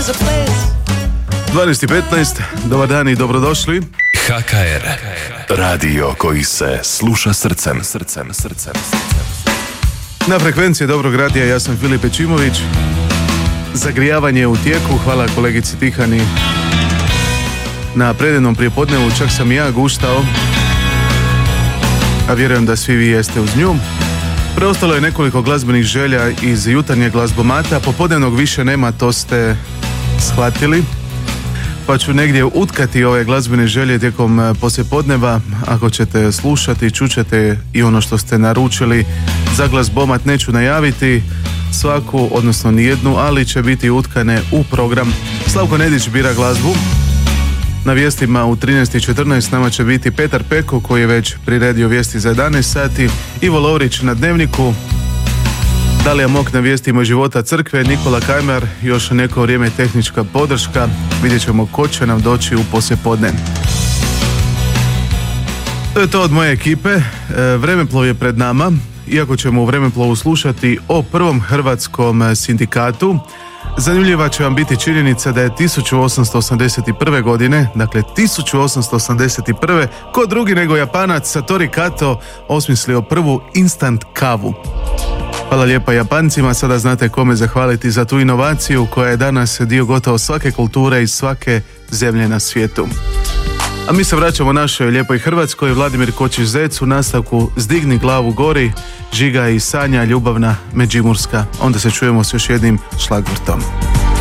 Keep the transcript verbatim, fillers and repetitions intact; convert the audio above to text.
dvanaest i petnaest, dobar dan i dobrodošli. H K R, radio koji se sluša srcem, srcem, srcem. Na frekvenciji Dobrog radija, ja sam Filip Pečimović. Zagrijavanje je u tijeku, hvala kolegici Tihani na predivnom prijepodnevu, čak sam i ja guštao, a vjerujem da svi vi jeste uz nju. Preostalo je nekoliko glazbenih želja iz jutarnjeg glazbomata, popodnevnog više nema, to ste shvatili, pa ću negdje utkati ove glazbene želje tijekom poslijepodneva. Ako ćete slušati, čućete i ono što ste naručili. Za glazbomat neću najaviti svaku, odnosno nijednu, ali će biti utkane u program. Slavko Nedić bira glazbu. Na vijestima u trinaest i četrnaest nama će biti Petar Peko, koji je već priredio vijesti za jedanaest sati, Ivo Lovrić na Dnevniku, Dalija Mok na vijestima života crkve, Nikola Kajmar, još neko vrijeme tehnička podrška. Vidjet ćemo ko će nam doći u poslijepodne. To je to od moje ekipe. Vremeplov je pred nama, iako ćemo u Vremeplovu slušati o prvom hrvatskom sindikatu. Zanimljiva će vam biti činjenica da je tisuću osamsto osamdeset prve. godine, dakle tisuću osamsto osamdeset prve. ko drugi nego Japanac Satoru Kato osmislio prvu instant kavu. Hvala lijepa Japancima, sada znate kome zahvaliti za tu inovaciju koja je danas dio gotovo svake kulture i svake zemlje na svijetu. A mi se vraćamo našoj lijepoj Hrvatskoj. Vladimir Kočić-Zec u nastavku Zdigni glavu gori, Žiga i Sanja, ljubavna Međimurska. Onda se čujemo s još jednim šlagvrtom.